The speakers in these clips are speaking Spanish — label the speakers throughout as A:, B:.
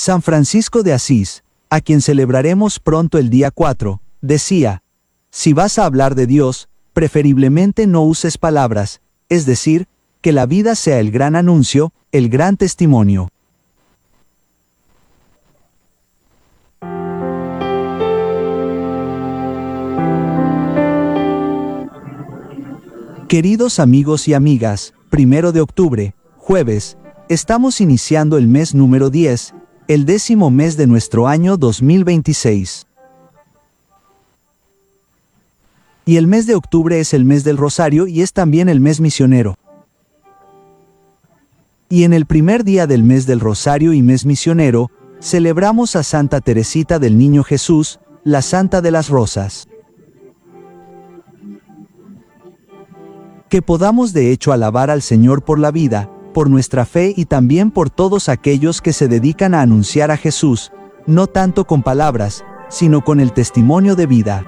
A: San Francisco de Asís, a quien celebraremos pronto el día 4, decía: si vas a hablar de Dios, preferiblemente no uses palabras, es decir, que la vida sea el gran anuncio, el gran testimonio. Queridos amigos y amigas, 1 de octubre, jueves, estamos iniciando el mes número 10, el 10º mes de nuestro año 2026. Y el mes de octubre es el mes del Rosario y es también el mes misionero. Y en el primer día del mes del Rosario y mes misionero, celebramos a Santa Teresita del Niño Jesús, la Santa de las Rosas. Que podamos de hecho alabar al Señor por la vida, por nuestra fe y también por todos aquellos que se dedican a anunciar a Jesús, no tanto con palabras, sino con el testimonio de vida.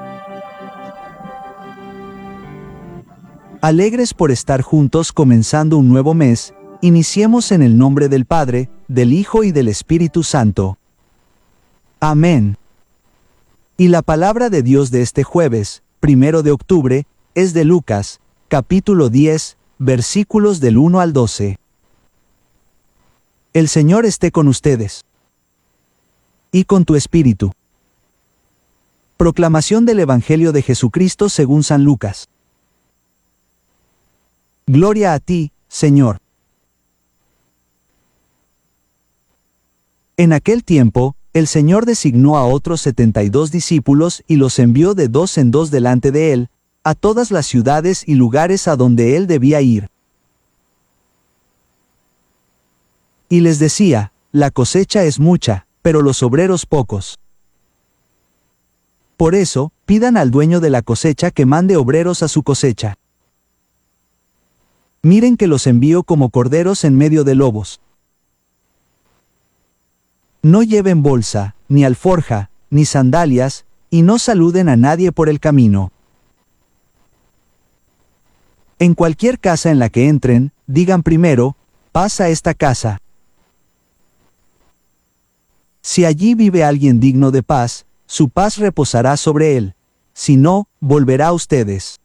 A: Alegres por estar juntos comenzando un nuevo mes, iniciemos en el nombre del Padre, del Hijo y del Espíritu Santo. Amén. Y la palabra de Dios de este jueves, 1 de octubre, es de Lucas, capítulo 10, versículos del 1 al 12. El Señor esté con ustedes. Y con tu espíritu. Proclamación del Evangelio de Jesucristo según San Lucas. Gloria a ti, Señor. En aquel tiempo, el Señor designó a otros 72 discípulos y los envió de 2 en 2 delante de él, a todas las ciudades y lugares a donde él debía ir. Y les decía: la cosecha es mucha, pero los obreros pocos. Por eso, pidan al dueño de la cosecha que mande obreros a su cosecha. Miren que los envío como corderos en medio de lobos. No lleven bolsa, ni alforja, ni sandalias, y no saluden a nadie por el camino. En cualquier casa en la que entren, digan primero: paz a esta casa. Si allí vive alguien digno de paz, su paz reposará sobre él. Si no, volverá a ustedes.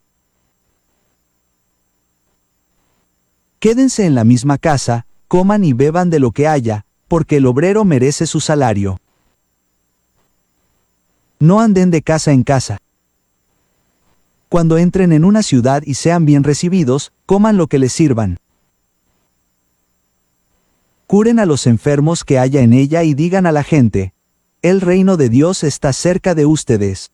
A: Quédense en la misma casa, coman y beban de lo que haya, porque el obrero merece su salario. No anden de casa en casa. Cuando entren en una ciudad y sean bien recibidos, coman lo que les sirvan. Curen a los enfermos que haya en ella y digan a la gente: el reino de Dios está cerca de ustedes.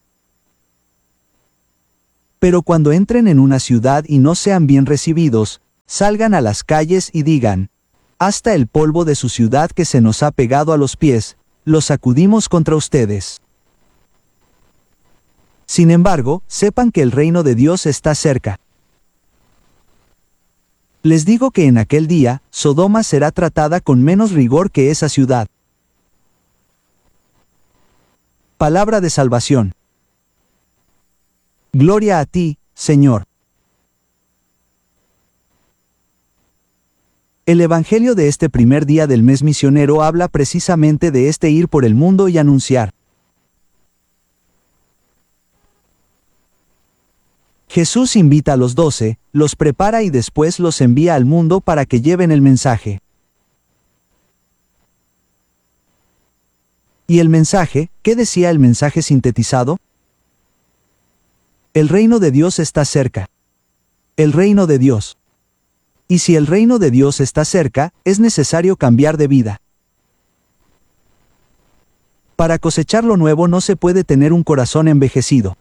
A: Pero cuando entren en una ciudad y no sean bien recibidos, salgan a las calles y digan: hasta el polvo de su ciudad que se nos ha pegado a los pies, lo sacudimos contra ustedes. Sin embargo, sepan que el reino de Dios está cerca. Les digo que en aquel día, Sodoma será tratada con menos rigor que esa ciudad. Palabra de salvación. Gloria a ti, Señor. El Evangelio de este primer día del mes misionero habla precisamente de este ir por el mundo y anunciar. Jesús invita a los 12, los prepara y después los envía al mundo para que lleven el mensaje. ¿Y el mensaje? ¿Qué decía el mensaje sintetizado? El reino de Dios está cerca. El reino de Dios. Y si el reino de Dios está cerca, es necesario cambiar de vida. Para cosechar lo nuevo no se puede tener un corazón envejecido.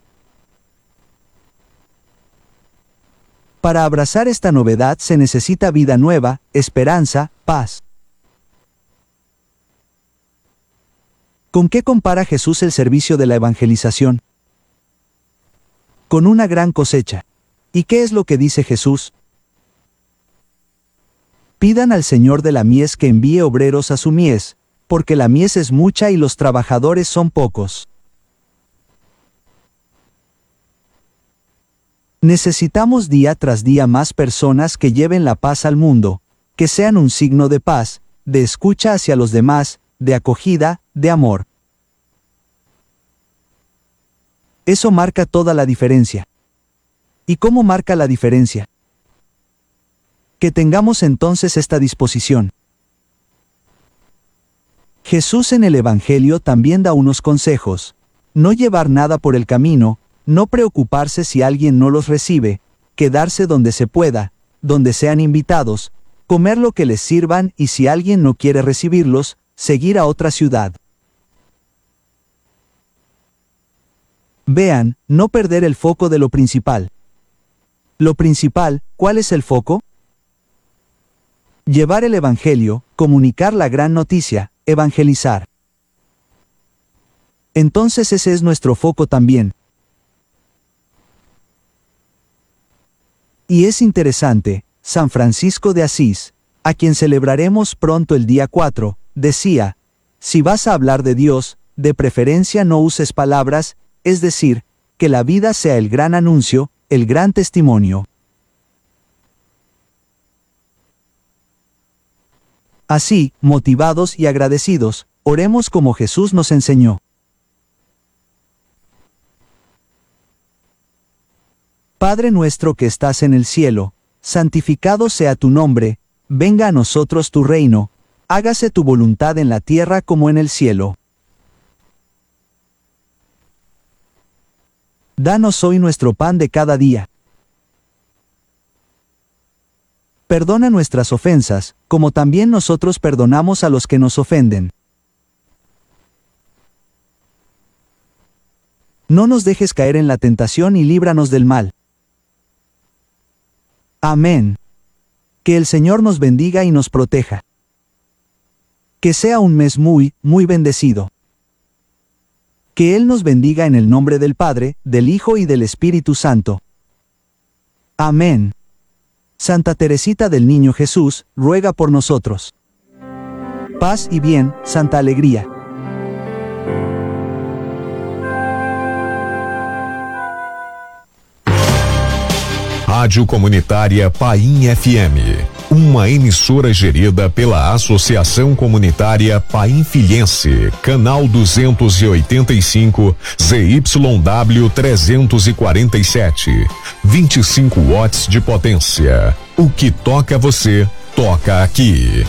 A: Para abrazar esta novedad se necesita vida nueva, esperanza, paz. ¿Con qué compara Jesús el servicio de la evangelización? Con una gran cosecha. ¿Y qué es lo que dice Jesús? Pidan al Señor de la mies que envíe obreros a su mies, porque la mies es mucha y los trabajadores son pocos. Necesitamos día tras día más personas que lleven la paz al mundo, que sean un signo de paz, de escucha hacia los demás, de acogida, de amor. Eso marca toda la diferencia. ¿Y cómo marca la diferencia? Que tengamos entonces esta disposición. Jesús en el Evangelio también da unos consejos. No llevar nada por el camino, no preocuparse si alguien no los recibe, quedarse donde se pueda, donde sean invitados, comer lo que les sirvan y si alguien no quiere recibirlos, seguir a otra ciudad. Vean, no perder el foco de lo principal. Lo principal, ¿cuál es el foco? Llevar el Evangelio, comunicar la gran noticia, evangelizar. Entonces ese es nuestro foco también. Y es interesante, San Francisco de Asís, a quien celebraremos pronto el día 4, decía, si vas a hablar de Dios, de preferencia no uses palabras, es decir, que la vida sea el gran anuncio, el gran testimonio. Así, motivados y agradecidos, oremos como Jesús nos enseñó. Padre nuestro que estás en el cielo, santificado sea tu nombre, venga a nosotros tu reino, hágase tu voluntad en la tierra como en el cielo. Danos hoy nuestro pan de cada día. Perdona nuestras ofensas, como también nosotros perdonamos a los que nos ofenden. No nos dejes caer en la tentación y líbranos del mal. Amén. Que el Señor nos bendiga y nos proteja. Que sea un mes muy, muy bendecido. Que Él nos bendiga en el nombre del Padre, del Hijo y del Espíritu Santo. Amén. Santa Teresita del Niño Jesús, ruega por nosotros. Paz y bien, santa alegría.
B: Rádio Comunitária Paim FM, uma emissora gerida pela Associação Comunitária Painfilhense, canal 285, ZYW 347, 25 watts de potência. O que toca você, toca aqui.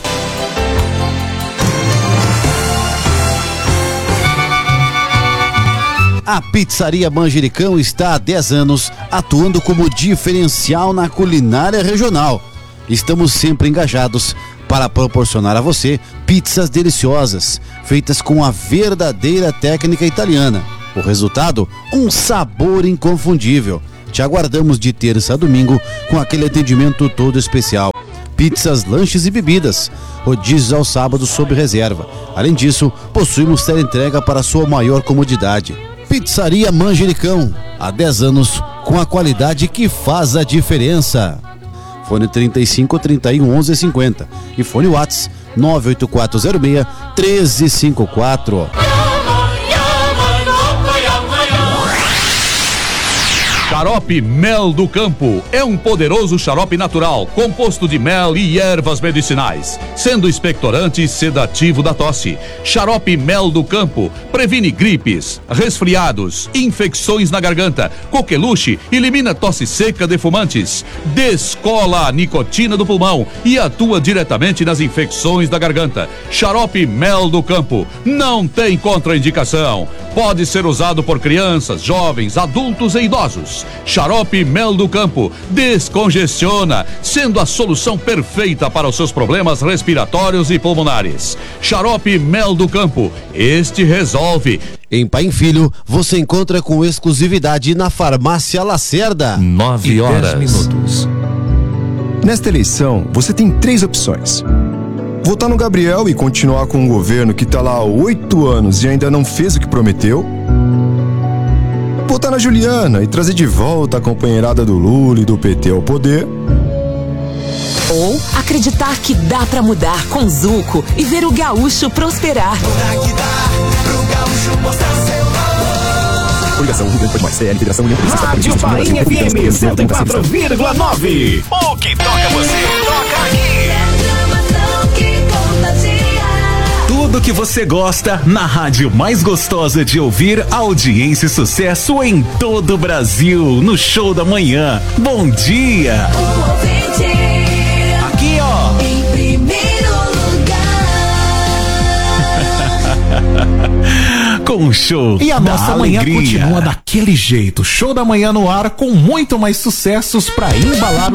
C: A Pizzaria Manjericão está há 10 anos atuando como diferencial na culinária regional. Estamos sempre engajados para proporcionar a você pizzas deliciosas, feitas com a verdadeira técnica italiana. O resultado? Um sabor inconfundível. Te aguardamos de terça a domingo com aquele atendimento todo especial. Pizzas, lanches e bebidas. Rodízios aos sábados sob reserva. Além disso, possuímos teleentrega para sua maior comodidade. Pizzaria Manjericão, há 10 anos, com a qualidade que faz a diferença. Fone 35 31 11 50 e fone WhatsApp 98406 1354.
D: Xarope Mel do Campo é um poderoso xarope natural, composto de mel e ervas medicinais, sendo expectorante e sedativo da tosse. Xarope Mel do Campo previne gripes, resfriados, infecções na garganta, coqueluche, elimina tosse seca de fumantes, descola a nicotina do pulmão e atua diretamente nas infecções da garganta. Xarope Mel do Campo não tem contraindicação. Pode ser usado por crianças, jovens, adultos e idosos. Xarope Mel do Campo descongestiona, sendo a solução perfeita para os seus problemas respiratórios e pulmonares. Xarope Mel do Campo, este resolve.
C: Em Paim Filho, você encontra com exclusividade na Farmácia Lacerda.
E: 9h10. Nesta eleição, você tem 3 opções. Votar no Gabriel e continuar com um governo que está lá há 8 anos e ainda não fez o que prometeu. Votar na Juliana e trazer de volta a companheirada do Lula e do PT ao poder.
F: Ou acreditar que dá pra mudar com Zuco e ver o gaúcho prosperar.
G: Que dá pro gaúcho mostrar seu valor.
E: Coligação Rio Grande do Norte, CL, Federação União Progressista.
H: Rádio Paim FM 104,9. O que toca você, toca aqui.
G: Que contagia.
H: Tudo que você gosta na rádio mais gostosa de ouvir, audiência e sucesso em todo o Brasil, no Show da Manhã. Bom dia! Aqui, ó.
G: Em primeiro lugar.
H: Com o show.
I: E a
H: da
I: nossa manhã
H: alegria
I: continua daquele jeito. Show da Manhã no ar com muito mais sucessos pra embalar